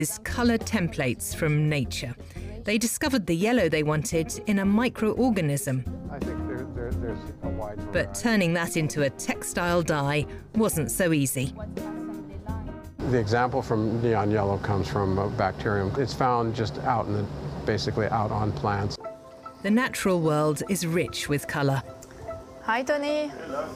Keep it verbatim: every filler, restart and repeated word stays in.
is colour templates from nature. They discovered the yellow they wanted in a microorganism. I think there, there, there's a wide variety. But turning that into a textile dye wasn't so easy. The example from neon yellow comes from a bacterium. It's found just out in the, basically out on plants. The natural world is rich with colour. Hi, Tony.